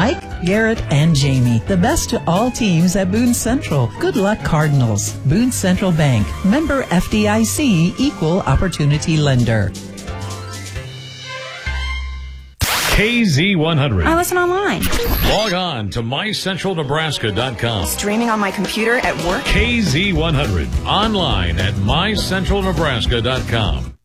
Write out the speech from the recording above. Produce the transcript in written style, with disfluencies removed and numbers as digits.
Mike, Garrett, and Jamie. The best to all teams at Boone Central. Good luck, Cardinals. Boone Central Bank. Member FDIC. Equal Opportunity Lender. KZ100. I listen online. Log on to mycentralnebraska.com. Streaming on my computer at work. KZ100. Online at mycentralnebraska.com.